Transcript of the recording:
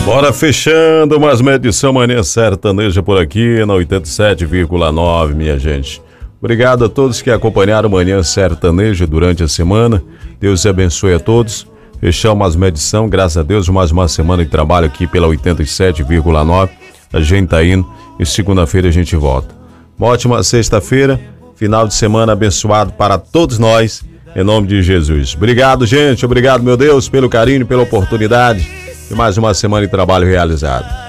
Bora fechando mais uma edição Manhã Sertaneja por aqui na 87,9, minha gente. Obrigado a todos que acompanharam Manhã Sertaneja durante a semana. Deus abençoe a todos. Fechamos mais uma edição, graças a Deus, mais uma semana de trabalho aqui pela 87,9. A gente tá indo e segunda-feira a gente volta. Uma ótima sexta-feira, final de semana abençoado para todos nós, em nome de Jesus. Obrigado, gente. Obrigado, meu Deus, pelo carinho, pela oportunidade. E mais uma semana de trabalho realizado.